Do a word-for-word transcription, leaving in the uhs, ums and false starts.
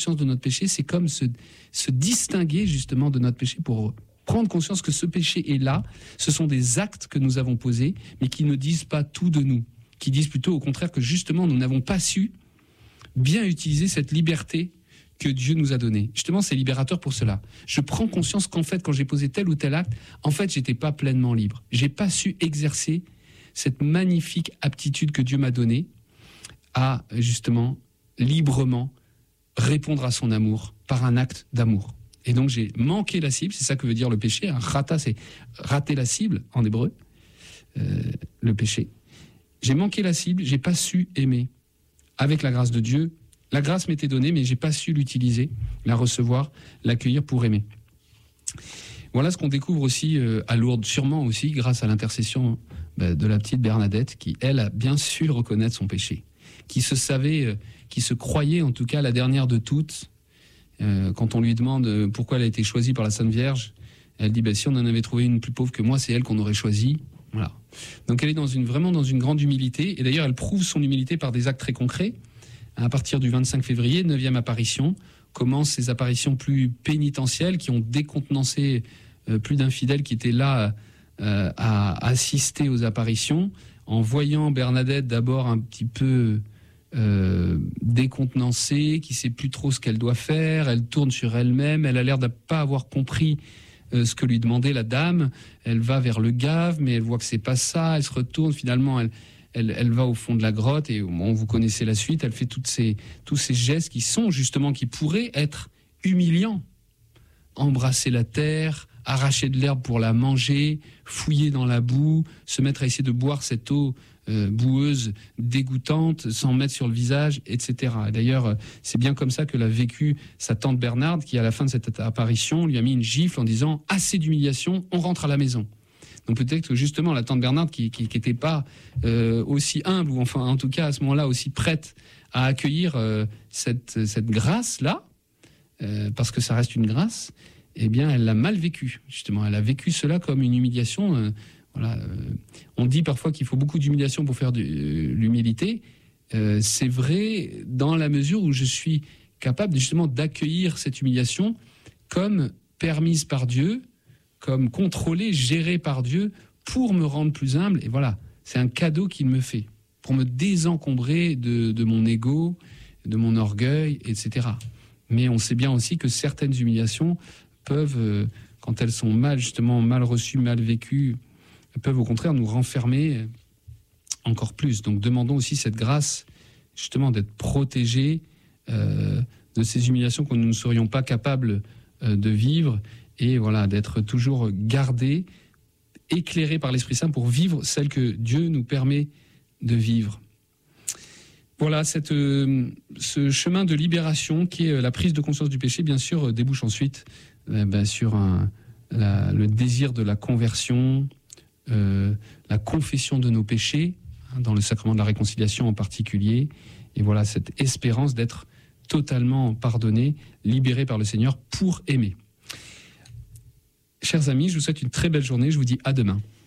de notre péché, c'est comme se, se distinguer justement de notre péché pour prendre conscience que ce péché est là. Ce sont des actes que nous avons posés, mais qui ne disent pas tout de nous, qui disent plutôt au contraire que justement nous n'avons pas su bien utiliser cette liberté que Dieu nous a donnée. Justement, c'est libérateur pour cela. Je prends conscience qu'en fait, quand j'ai posé tel ou tel acte, en fait, j'étais pas pleinement libre. J'ai pas su exercer cette magnifique aptitude que Dieu m'a donnée à justement librement répondre à son amour par un acte d'amour. Et donc j'ai manqué la cible, c'est ça que veut dire le péché. Un rata, c'est rater la cible en hébreu, euh, le péché. J'ai manqué la cible, j'ai pas su aimer. Avec la grâce de Dieu, la grâce m'était donnée, mais j'ai pas su l'utiliser, la recevoir, l'accueillir pour aimer. Voilà ce qu'on découvre aussi euh, à Lourdes, sûrement aussi grâce à l'intercession bah, de la petite Bernadette, qui elle a bien su reconnaître son péché, qui se savait, euh, qui se croyait en tout cas la dernière de toutes. Euh, quand on lui demande pourquoi elle a été choisie par la Sainte Vierge, elle dit bah, si on en avait trouvé une plus pauvre que moi, c'est elle qu'on aurait choisie. Voilà. Donc elle est dans une, vraiment dans une grande humilité, et d'ailleurs elle prouve son humilité par des actes très concrets. À partir du vingt-cinq février, neuvième apparition, commencent ces apparitions plus pénitentielles qui ont décontenancé euh, plus d'infidèles qui étaient là euh, à assister aux apparitions, en voyant Bernadette d'abord un petit peu euh, décontenancée, qui ne sait plus trop ce qu'elle doit faire, elle tourne sur elle-même, elle a l'air de ne pas avoir compris euh, ce que lui demandait la dame, elle va vers le gave, mais elle voit que c'est pas ça, elle se retourne, finalement elle... Elle, elle va au fond de la grotte et bon, vous connaissez la suite. Elle fait toutes ces, tous ces gestes qui sont justement, qui pourraient être humiliants. Embrasser la terre, arracher de l'herbe pour la manger, fouiller dans la boue, se mettre à essayer de boire cette eau euh, boueuse, dégoûtante, s'en mettre sur le visage, et cetera. Et d'ailleurs, c'est bien comme ça que l'a vécu sa tante Bernarde, qui à la fin de cette apparition lui a mis une gifle en disant « Assez d'humiliation, on rentre à la maison ». Donc peut-être que justement la tante Bernarde qui qui n'était pas euh, aussi humble, ou enfin en tout cas à ce moment-là aussi prête à accueillir euh, cette, cette grâce-là, euh, parce que ça reste une grâce, eh bien elle l'a mal vécu, justement. Elle a vécu cela comme une humiliation. Euh, voilà, euh, on dit parfois qu'il faut beaucoup d'humiliation pour faire de euh, l'humilité. Euh, c'est vrai dans la mesure où je suis capable justement d'accueillir cette humiliation comme permise par Dieu, comme contrôlé, géré par Dieu pour me rendre plus humble. Et voilà, c'est un cadeau qu'il me fait pour me désencombrer de, de mon ego, de mon orgueil, et cetera. Mais on sait bien aussi que certaines humiliations peuvent, euh, quand elles sont mal, justement, mal reçues, mal vécues, peuvent au contraire nous renfermer encore plus. Donc demandons aussi cette grâce, justement, d'être protégés euh, de ces humiliations que nous ne serions pas capables euh, de vivre, et voilà, d'être toujours gardé, éclairé par l'Esprit Saint pour vivre celle que Dieu nous permet de vivre. Voilà, cette, euh, ce chemin de libération qui est la prise de conscience du péché, bien sûr, débouche ensuite euh, ben, sur un, la, le désir de la conversion, euh, la confession de nos péchés, hein, dans le sacrement de la réconciliation en particulier, et voilà, cette espérance d'être totalement pardonné, libéré par le Seigneur pour aimer. Chers amis, je vous souhaite une très belle journée. Je vous dis à demain.